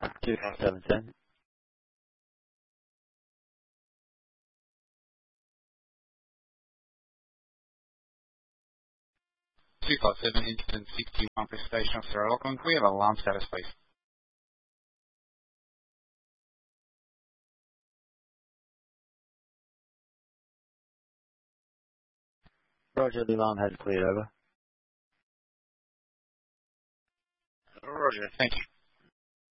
25710. 257 incident 61 for Station Officer Auckland. We have alarm status, please. Roger, the alarm has cleared over. Roger, thank you.